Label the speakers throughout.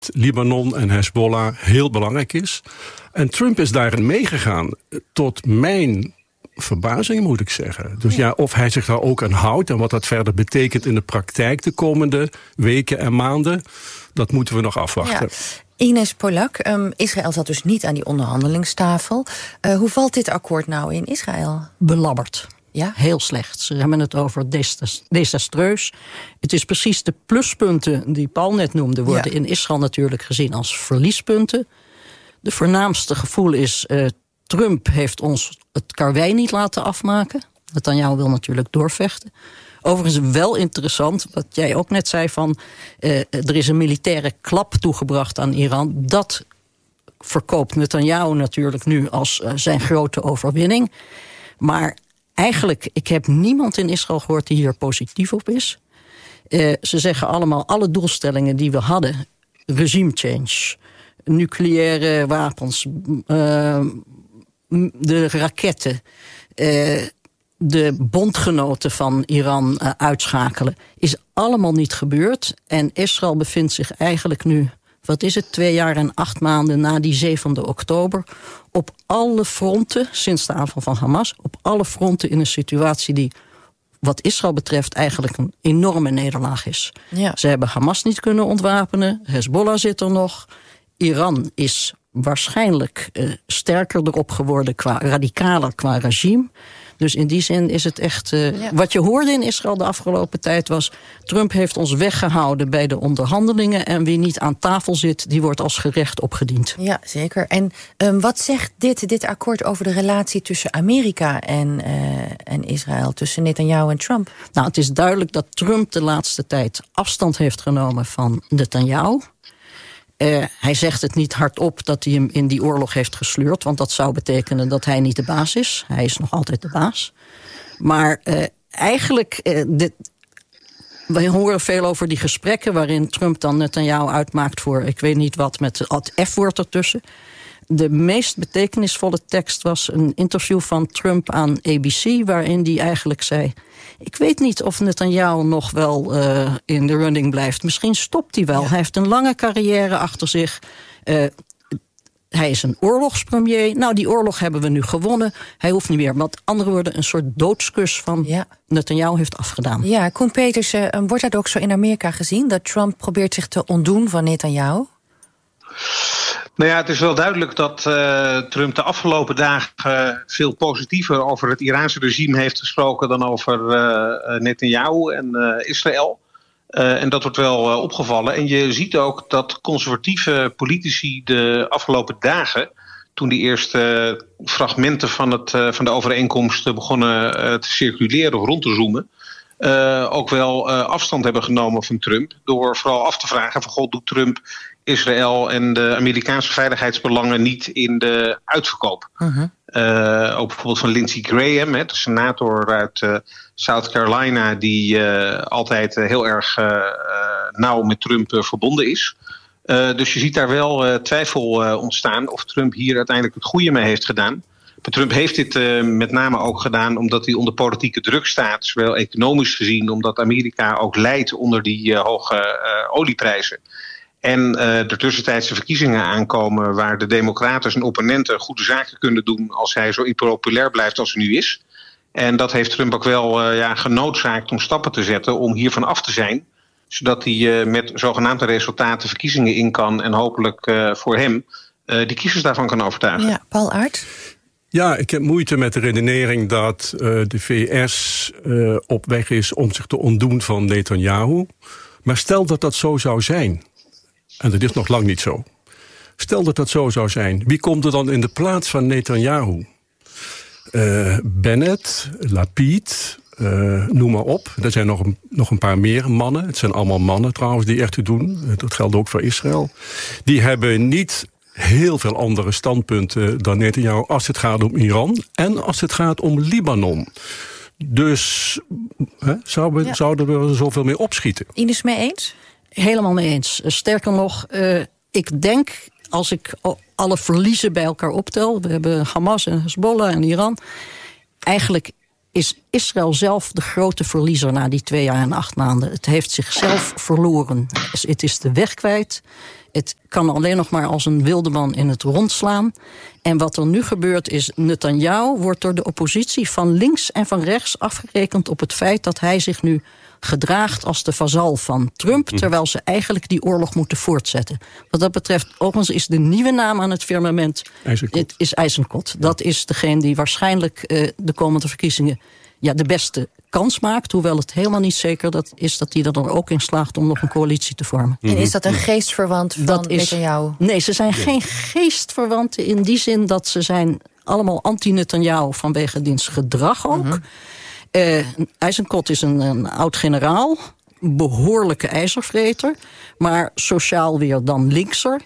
Speaker 1: Libanon en Hezbollah heel belangrijk is. En Trump is daarin meegegaan. Tot mijn verbazing, moet ik zeggen. Dus ja, of hij zich daar ook aan houdt en wat dat verder betekent in de praktijk de komende weken en maanden, dat moeten we nog afwachten.
Speaker 2: Ja. Ines Polak, Israël zat dus niet aan die onderhandelingstafel. Hoe valt dit akkoord nou in Israël?
Speaker 3: Belabberd.
Speaker 2: Ja?
Speaker 3: Heel slecht. Ze hebben het over desastreus. Het is precies de pluspunten die Paul net noemde, worden in Israël natuurlijk gezien als verliespunten. De voornaamste gevoel is, Trump heeft ons het karwei niet laten afmaken. Netanyahu wil natuurlijk doorvechten. Overigens wel interessant, wat jij ook net zei van, er is een militaire klap toegebracht aan Iran. Dat verkoopt Netanyahu natuurlijk nu als zijn grote overwinning. Maar eigenlijk, ik heb niemand in Israël gehoord die hier positief op is. Ze zeggen allemaal, alle doelstellingen die we hadden, regime change, nucleaire wapens, de raketten, de bondgenoten van Iran uitschakelen, is allemaal niet gebeurd. En Israël bevindt zich eigenlijk nu, 2 jaar en 8 maanden na die 7e oktober... op alle fronten, sinds de aanval van Hamas, op alle fronten in een situatie die, wat Israël betreft, eigenlijk een enorme nederlaag is. Ja. Ze hebben Hamas niet kunnen ontwapenen, Hezbollah zit er nog. Iran is waarschijnlijk sterker erop geworden, radicaler qua regime. Dus in die zin is het echt, wat je hoorde in Israël de afgelopen tijd was, Trump heeft ons weggehouden bij de onderhandelingen en wie niet aan tafel zit, die wordt als gerecht opgediend.
Speaker 2: Ja, zeker. En wat zegt dit akkoord over de relatie tussen Amerika en Israël, tussen Netanyahu en Trump?
Speaker 3: Nou, het is duidelijk dat Trump de laatste tijd afstand heeft genomen van Netanyahu. Hij zegt het niet hardop dat hij hem in die oorlog heeft gesleurd, want dat zou betekenen dat hij niet de baas is. Hij is nog altijd de baas. Maar eigenlijk, we horen veel over die gesprekken waarin Trump dan Netanyahu uitmaakt voor, ik weet niet wat, met het F-woord ertussen. De meest betekenisvolle tekst was een interview van Trump aan ABC, waarin hij eigenlijk zei, ik weet niet of Netanyahu nog wel in de running blijft. Misschien stopt hij wel. Ja. Hij heeft een lange carrière achter zich. Hij is een oorlogspremier. Nou, die oorlog hebben we nu gewonnen. Hij hoeft niet meer. Met andere woorden, een soort doodskus van Netanyahu heeft afgedaan.
Speaker 2: Ja, Koen Petersen, wordt dat ook zo in Amerika gezien? Dat Trump probeert zich te ontdoen van Netanyahu?
Speaker 4: Nou ja, het is wel duidelijk dat Trump de afgelopen dagen veel positiever over het Iraanse regime heeft gesproken dan over Netanyahu en Israël. En dat wordt wel opgevallen. En je ziet ook dat conservatieve politici de afgelopen dagen, toen die eerste fragmenten van de overeenkomst begonnen te circuleren of rond te zoomen, ook wel afstand hebben genomen van Trump, door vooral af te vragen van, doet Trump Israël en de Amerikaanse veiligheidsbelangen niet in de uitverkoop? Ook bijvoorbeeld van Lindsey Graham, de senator uit South Carolina, die altijd heel erg nauw met Trump verbonden is. Dus je ziet daar wel twijfel ontstaan of Trump hier uiteindelijk het goede mee heeft gedaan. Maar Trump heeft dit met name ook gedaan omdat hij onder politieke druk staat, zowel economisch gezien, omdat Amerika ook lijdt onder die hoge olieprijzen. En er tussentijdse verkiezingen aankomen waar de democraten en opponenten goede zaken kunnen doen als hij zo impopulair blijft als hij nu is. En dat heeft Trump ook wel genoodzaakt om stappen te zetten om hiervan af te zijn. Zodat hij met zogenaamde resultaten verkiezingen in kan en hopelijk voor hem die kiezers daarvan kan overtuigen.
Speaker 2: Ja, Paul Aert?
Speaker 1: Ja, ik heb moeite met de redenering dat de VS op weg is om zich te ontdoen van Netanyahu. Maar stel dat dat zo zou zijn. En dat is nog lang niet zo. Stel dat dat zo zou zijn. Wie komt er dan in de plaats van Netanyahu? Bennett, Lapid, noem maar op. Er zijn nog een paar meer mannen. Het zijn allemaal mannen trouwens die echt te doen. Dat geldt ook voor Israël. Die hebben niet heel veel andere standpunten dan Netanyahu als het gaat om Iran en als het gaat om Libanon. Dus zouden we er zoveel mee opschieten?
Speaker 2: Ines, mee eens?
Speaker 3: Helemaal mee eens. Sterker nog, ik denk, als ik alle verliezen bij elkaar optel, we hebben Hamas en Hezbollah en Iran, eigenlijk is Israël zelf de grote verliezer na die 2 jaar en 8 maanden. Het heeft zichzelf verloren. Het is de weg kwijt. Het kan alleen nog maar als een wildeman in het rond slaan. En wat er nu gebeurt is, Netanyahu wordt door de oppositie van links en van rechts afgerekend op het feit dat hij zich nu gedraagt als de vazal van Trump, terwijl ze eigenlijk die oorlog moeten voortzetten. Wat dat betreft, overigens is de nieuwe naam aan het firmament Eisenkot. Dat is degene die waarschijnlijk de komende verkiezingen de beste kans maakt, hoewel het helemaal niet zeker dat hij er dan ook in slaagt om nog een coalitie te vormen.
Speaker 2: En is dat een geestverwant van Netanyahu?
Speaker 3: Nee, ze zijn geen geestverwanten in die zin dat ze zijn allemaal anti-Netanyahu vanwege diens gedrag ook. Eisenkot is een oud-generaal, behoorlijke ijzervreter, maar sociaal weer dan linkser.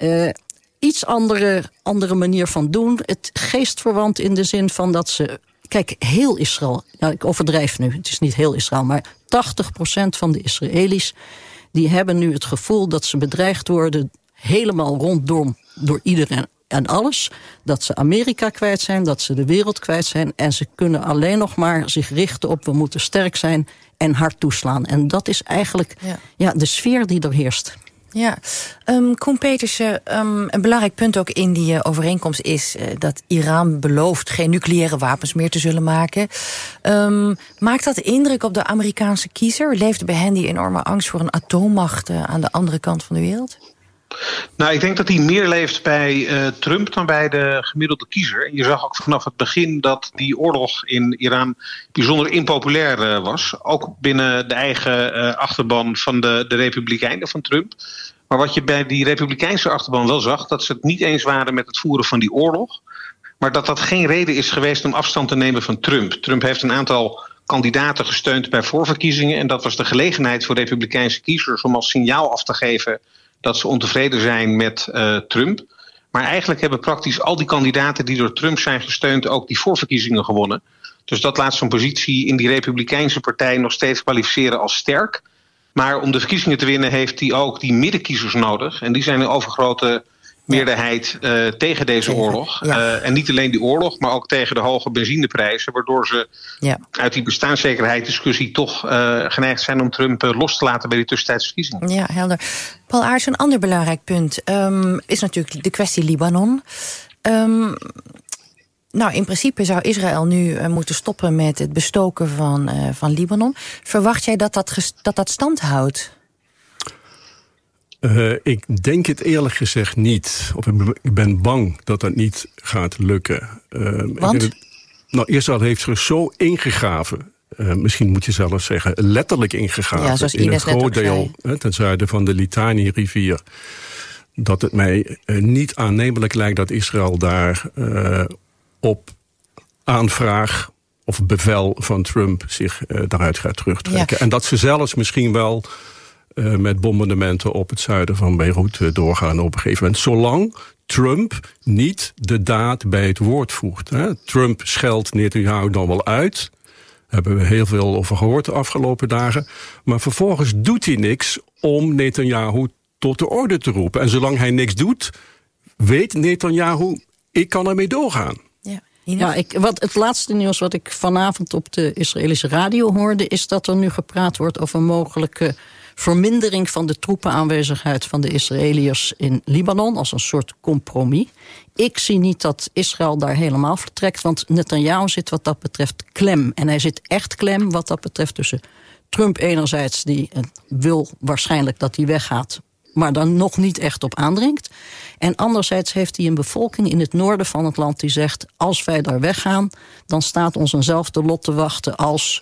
Speaker 3: Iets andere manier van doen. Het geestverwant in de zin van dat ze... Kijk, heel Israël, ik overdrijf nu, het is niet heel Israël, maar 80% van de Israëli's die hebben nu het gevoel dat ze bedreigd worden helemaal rondom door iedereen en alles. Dat ze Amerika kwijt zijn, dat ze de wereld kwijt zijn. En ze kunnen alleen nog maar zich richten op we moeten sterk zijn en hard toeslaan. En dat is eigenlijk de sfeer die er heerst.
Speaker 2: Ja, Koen Petersen, een belangrijk punt ook in die overeenkomst is dat Iran belooft geen nucleaire wapens meer te zullen maken. Maakt dat indruk op de Amerikaanse kiezer? Leeft bij hen die enorme angst voor een atoommacht aan de andere kant van de wereld?
Speaker 4: Nou, ik denk dat hij meer leeft bij Trump dan bij de gemiddelde kiezer. Je zag ook vanaf het begin dat die oorlog in Iran bijzonder impopulair was. Ook binnen de eigen achterban van de Republikeinen van Trump. Maar wat je bij die Republikeinse achterban wel zag, dat ze het niet eens waren met het voeren van die oorlog. Maar dat geen reden is geweest om afstand te nemen van Trump. Trump heeft een aantal kandidaten gesteund bij voorverkiezingen. En dat was de gelegenheid voor Republikeinse kiezers om als signaal af te geven dat ze ontevreden zijn met Trump. Maar eigenlijk hebben praktisch al die kandidaten die door Trump zijn gesteund ook die voorverkiezingen gewonnen. Dus dat laat zijn positie in die Republikeinse partij nog steeds kwalificeren als sterk. Maar om de verkiezingen te winnen heeft hij ook die middenkiezers nodig. En die zijn een overgrote meerderheid tegen deze oorlog. Ja. En niet alleen die oorlog, maar ook tegen de hoge benzineprijzen. Waardoor ze uit die bestaanszekerheidsdiscussie toch geneigd zijn om Trump los te laten bij die tussentijdse verkiezingen.
Speaker 2: Ja, helder. Paul Aarts, een ander belangrijk punt is natuurlijk de kwestie Libanon. Nou, in principe zou Israël nu moeten stoppen met het bestoken van Libanon. Verwacht jij dat stand houdt?
Speaker 1: Ik denk het eerlijk gezegd niet. Of ik ben bang dat dat niet gaat lukken.
Speaker 2: Want?
Speaker 1: Israël heeft zich zo ingegraven. Misschien moet je zelfs zeggen letterlijk ingegraven. In een groot deel ten zuiden van de Litani-rivier. Dat het mij niet aannemelijk lijkt dat Israël daar op aanvraag of bevel van Trump zich daaruit gaat terugtrekken. Ja. En dat ze zelfs misschien wel met bombardementen op het zuiden van Beirut doorgaan op een gegeven moment. Zolang Trump niet de daad bij het woord voegt. Trump scheldt Netanyahu dan wel uit. Daar hebben we heel veel over gehoord de afgelopen dagen. Maar vervolgens doet hij niks om Netanyahu tot de orde te roepen. En zolang hij niks doet, weet Netanyahu, ik kan ermee doorgaan.
Speaker 3: Ja, het laatste nieuws wat ik vanavond op de Israëlische radio hoorde, is dat er nu gepraat wordt over mogelijke vermindering van de troepenaanwezigheid van de Israëliërs in Libanon als een soort compromis. Ik zie niet dat Israël daar helemaal vertrekt, want Netanyahu zit wat dat betreft klem. En hij zit echt klem wat dat betreft tussen Trump enerzijds, die wil waarschijnlijk dat hij weggaat, maar dan nog niet echt op aandringt. En anderzijds heeft hij een bevolking in het noorden van het land die zegt, als wij daar weggaan, dan staat ons eenzelfde lot te wachten als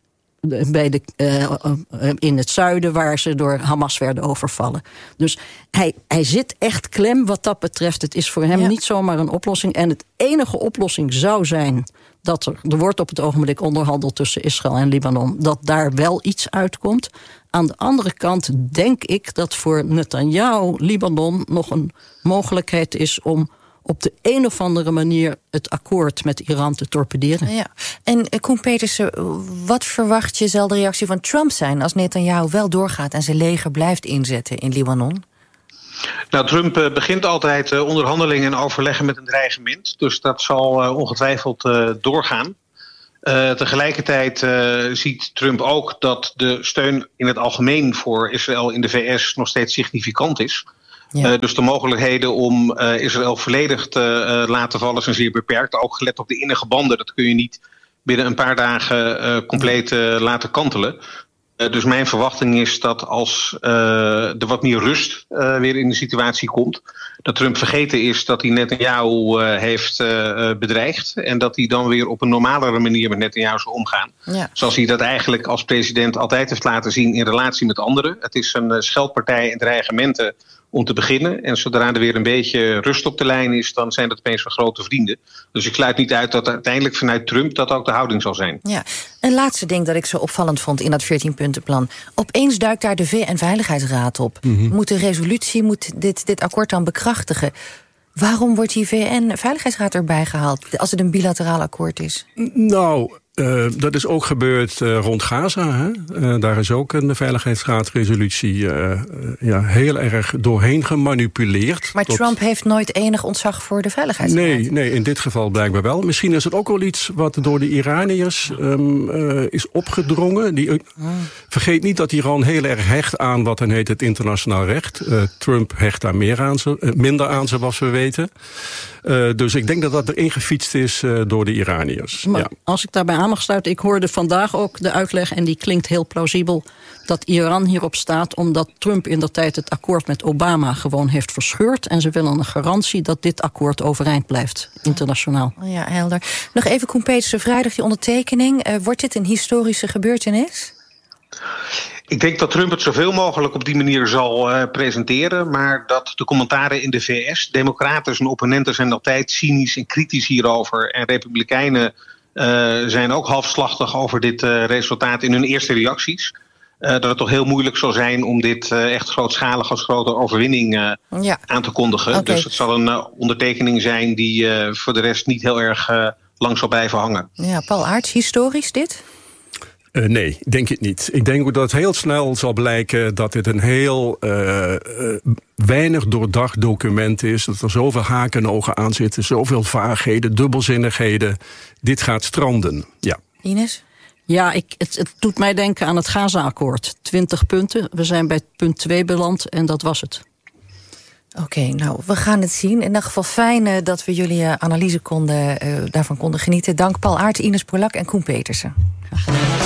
Speaker 3: in het zuiden waar ze door Hamas werden overvallen. Dus hij zit echt klem wat dat betreft. Het is voor hem niet zomaar een oplossing. En het enige oplossing zou zijn dat er wordt op het ogenblik onderhandeld tussen Israël en Libanon, dat daar wel iets uitkomt. Aan de andere kant denk ik dat voor Netanyahu Libanon nog een mogelijkheid is om op de een of andere manier het akkoord met Iran te torpederen.
Speaker 2: Ja. En Koen Petersen, wat verwacht je zal de reactie van Trump zijn als Netanyahu wel doorgaat en zijn leger blijft inzetten in Libanon?
Speaker 4: Nou, Trump begint altijd onderhandelingen en overleggen met een dreigement. Dus dat zal ongetwijfeld doorgaan. Tegelijkertijd ziet Trump ook dat de steun in het algemeen voor Israël in de VS nog steeds significant is. Ja. Dus de mogelijkheden om Israël volledig te laten vallen zijn zeer beperkt. Ook gelet op de innige banden. Dat kun je niet binnen een paar dagen compleet laten kantelen. Dus mijn verwachting is dat als er wat meer rust weer in de situatie komt, dat Trump vergeten is dat hij Netanyahu heeft bedreigd en dat hij dan weer op een normalere manier met Netanyahu zal omgaan. Ja. Zoals hij dat eigenlijk als president altijd heeft laten zien in relatie met anderen. Het is een scheldpartij en dreigementen om te beginnen. En zodra er weer een beetje rust op de lijn is, dan zijn dat opeens wel grote vrienden. Dus ik sluit niet uit dat uiteindelijk vanuit Trump dat ook de houding zal zijn.
Speaker 2: Ja, een laatste ding dat ik zo opvallend vond in dat 14-puntenplan. Opeens duikt daar de VN-veiligheidsraad op. Moet de resolutie, moet dit akkoord dan bekrachtigen? Waarom wordt die VN-veiligheidsraad erbij gehaald als het een bilateraal akkoord is?
Speaker 1: Nou, dat is ook gebeurd rond Gaza. Hè? Daar is ook een veiligheidsraadresolutie heel erg doorheen gemanipuleerd.
Speaker 2: Maar Trump heeft nooit enig ontzag voor de veiligheidsraad.
Speaker 1: Nee, in dit geval blijkbaar wel. Misschien is het ook wel iets wat door de Iraniërs is opgedrongen. Vergeet niet dat Iran heel erg hecht aan wat dan heet het internationaal recht. Trump hecht daar minder aan, zoals we weten. Dus ik denk dat dat erin gefietst is door de Iraniërs.
Speaker 3: Maar als ik daarbij aan mag sluiten, ik hoorde vandaag ook de uitleg, en die klinkt heel plausibel, dat Iran hierop staat omdat Trump indertijd het akkoord met Obama gewoon heeft verscheurd. En ze willen een garantie dat dit akkoord overeind blijft, internationaal.
Speaker 2: Ja, helder. Nog even, Koen Petersen, vrijdag die ondertekening. Wordt dit een historische gebeurtenis?
Speaker 4: Ik denk dat Trump het zoveel mogelijk op die manier zal presenteren, maar dat de commentaren in de VS, democraten en opponenten zijn altijd cynisch en kritisch hierover, en republikeinen zijn ook halfslachtig over dit resultaat in hun eerste reacties. Dat het toch heel moeilijk zal zijn om dit echt grootschalig als grote overwinning aan te kondigen. Okay. Dus het zal een ondertekening zijn die voor de rest niet heel erg lang zal blijven hangen. Ja,
Speaker 2: Paul Aerts, historisch dit?
Speaker 1: Nee, denk ik niet. Ik denk ook dat het heel snel zal blijken dat dit een heel weinig doordacht document is. Dat er zoveel haken en ogen aan zitten, zoveel vaagheden, dubbelzinnigheden. Dit gaat stranden, ja.
Speaker 2: Ines?
Speaker 3: Ja, het doet mij denken aan het Gaza-akkoord. 20 punten, we zijn bij punt 2 beland en dat was het.
Speaker 2: Oké, nou, we gaan het zien. In ieder geval fijn dat we jullie analyse daarvan konden genieten. Dank Paul Aerts, Ines Polak en Koen Petersen. Graag gedaan.